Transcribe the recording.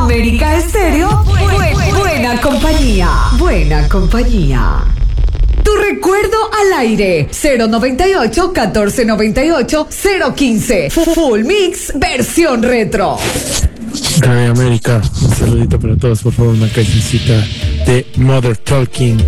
América Estéreo, buena compañía. Buena compañía. Tu recuerdo al aire, 098-1498-015. Full Mix, versión retro. Radio América, un saludito para todos, por favor, una cancioncita de Mother Talking